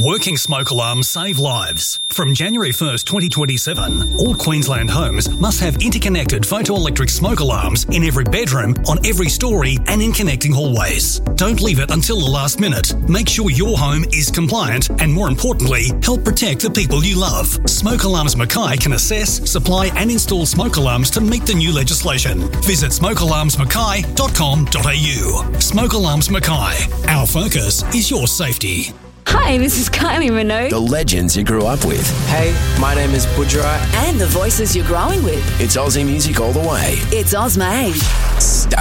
Working smoke alarms save lives. From January 1st, 2027, all Queensland homes must have interconnected photoelectric smoke alarms in every bedroom, on every story and in connecting hallways. Don't leave it until the last minute. Make sure your home is compliant and, more importantly, help protect the people you love. Smoke Alarms Mackay can assess, supply and install smoke alarms to meet the new legislation. Visit smokealarmsmackay.com.au. Smoke Alarms Mackay. Our focus is your safety. Hi, this is Kylie Minogue. The legends you grew up with. Hey, my name is Budra. And the voices you're growing with. It's Aussie music all the way. It's Ozma 8.